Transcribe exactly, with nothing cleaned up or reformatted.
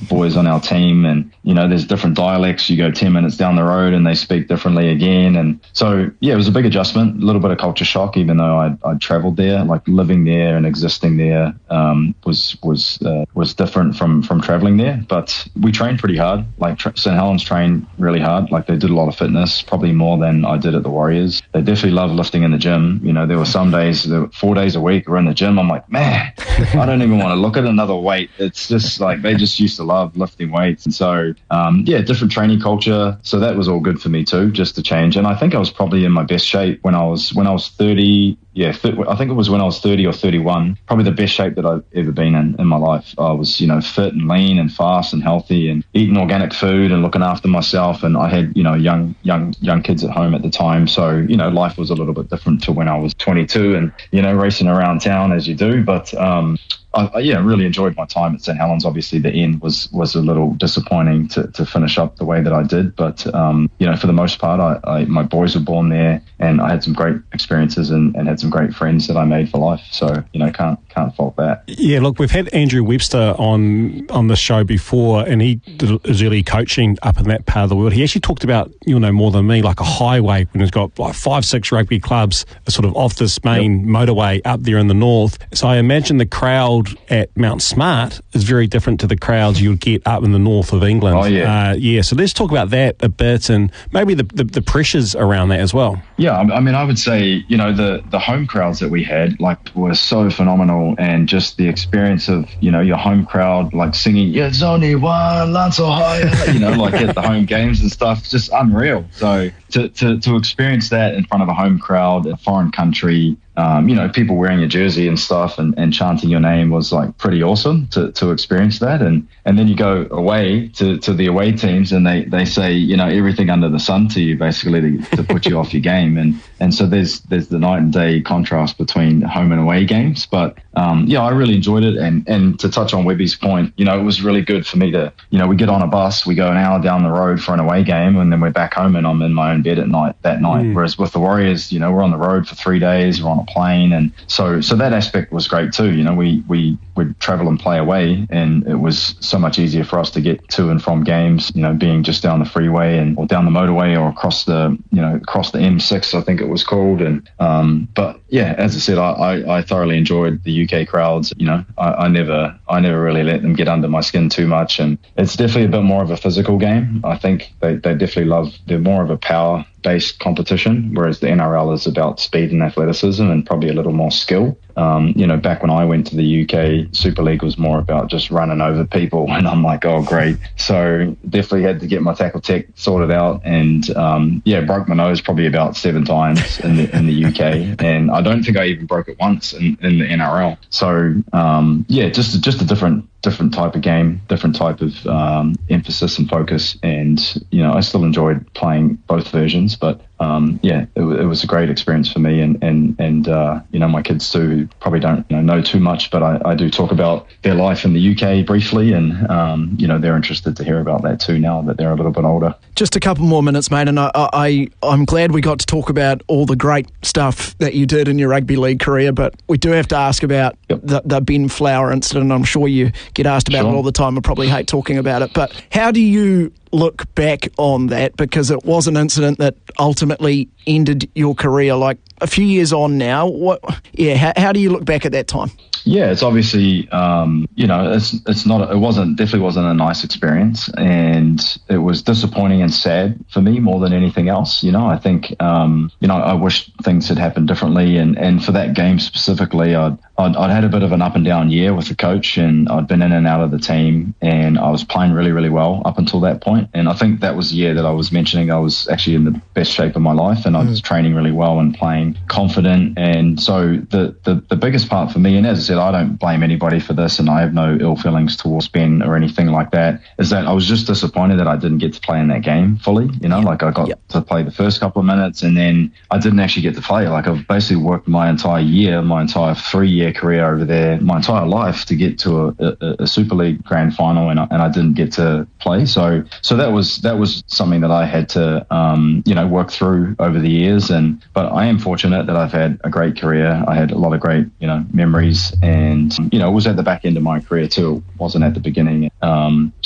boys on our team, and you know, there's different dialects. You go ten minutes down the road and they speak differently again, and so yeah, it was a big adjustment, a little bit of culture shock, even though I'd, I'd travelled there. Like living there and existing there um, was was uh, was different from from travelling there. But we trained pretty hard. Like Saint Helens trained really hard. Like they did a lot of fitness, probably more than I did at the Warriors. They definitely love lifting in the gym. You know, there were some days, there were four days a week, we're in the gym. I'm like, man, I don't even want to look at another weight. It's just like they just used to love lifting weights. And so, um, yeah, different training culture. So that was all good for me too, just to change. And I think I was probably in my best shape when I was when I was thirty. Yeah, th- I think it was when I was thirty or thirty-one, probably the best shape that I've ever been in in my life. I was, you know, fit and lean and fast and healthy and eating organic food and looking after myself. And I had, you know, young, young, young kids at home at the time. So, you know, life was a little bit different to when I was twenty-two and, you know, racing around town as you do. But, um, I, I, yeah, really enjoyed my time at Saint Helens. Obviously, the end was was a little disappointing to, to finish up the way that I did. But, um, you know, for the most part, I, I my boys were born there and I had some great experiences and, and had some great friends that I made for life. So, you know, can't can't fault that. Yeah, look, we've had Andrew Webster on on the show before, and he did his early coaching up in that part of the world. He actually talked about, you'll know more than me, like a highway when he's got like five, six rugby clubs sort of off this main yep. motorway up there in the north. So I imagine the crowd at Mount Smart is very different to the crowds you would get up in the north of England. Oh, yeah. Uh, yeah, so let's talk about that a bit and maybe the, the, the pressures around that as well. Yeah, I mean, I would say, you know, the, the home crowds that we had, like, were so phenomenal, and just the experience of, you know, your home crowd, like, singing, yeah, it's only one Lance Ohio, you know, like at the home games and stuff, just unreal. So to, to, to experience that in front of a home crowd, a foreign country, Um, you know, people wearing your jersey and stuff and, and chanting your name was like pretty awesome to, to experience that. And, and then you go away to, to the away teams and they, they say, you know, everything under the sun to you basically to, to put you off your game. And, and so there's, there's the night and day contrast between home and away games. But, um, yeah, I really enjoyed it. And, and to touch on Webby's point, you know, it was really good for me to, you know, we get on a bus, we go an hour down the road for an away game and then we're back home and I'm in my own bed at night that night. Mm. Whereas with the Warriors, you know, we're on the road for three days, we're on a plane, and so so that aspect was great too. You know, we we would travel and play away, and it was so much easier for us to get to and from games, you know, being just down the freeway and or down the motorway or across the, you know, across the M six, I think it was called. And um but yeah, as I said, I, I, I thoroughly enjoyed the U K crowds. You know, I, I never I never really let them get under my skin too much, and it's definitely a bit more of a physical game. I think they, they definitely love, they're more of a power based competition, whereas the N R L is about speed and athleticism and probably a little more skill. Um, you know, back when I went to the U K, Super League was more about just running over people, and I'm like, oh, great. So definitely had to get my tackle tech sorted out, and um, yeah, broke my nose probably about seven times in the in the U K, and I don't think I even broke it once in, in the N R L. So um, yeah, just just a different different type of game, different type of um, emphasis and focus, and you know, I still enjoyed playing both versions, but um, yeah, it, it was a great experience for me, and and and uh, you know, my kids too, who probably don't you know, know too much, but I, I do talk about their life in the U K briefly, and um, you know, they're interested to hear about that too now that they're a little bit older. Just a couple more minutes, mate, and I, I I'm glad we got to talk about all the great stuff that you did in your rugby league career, but we do have to ask about yep. the, the Ben Flower incident. I'm sure you get asked about sure. it all the time. I probably hate talking about it, but how do you look back on that, because it was an incident that ultimately ended your career, like a few years on now? What, yeah, how, how do you look back at that time? Yeah, it's obviously, um, you know, it's it's not, it wasn't, definitely wasn't a nice experience, and it was disappointing and sad for me more than anything else. You know, I think, um, you know, I wish things had happened differently, and, and for that game specifically, I'd, I'd, I'd had a bit of an up and down year with the coach, and I'd been in and out of the team, and I was playing really, really well up until that point. And I think that was the year that I was mentioning I was actually in the best shape of my life, and I was mm. training really well and playing confident. And so the, the, the biggest part for me, and as I said, I don't blame anybody for this, and I have no ill feelings towards Ben or anything like that, is that I was just disappointed that I didn't get to play in that game fully. You know, yep. like I got yep. to play the first couple of minutes, and then I didn't actually get to play. Like I've basically worked my entire year, my entire three-year career over there, my entire life to get to a, a, a Super League grand final, and I, and I didn't get to play. So, so that was that was something that I had to, um, you know, work through over the years. And but I am fortunate that I've had a great career. I had a lot of great, you know, memories, and you know, it was at the back end of my career too. It wasn't at the beginning. Um,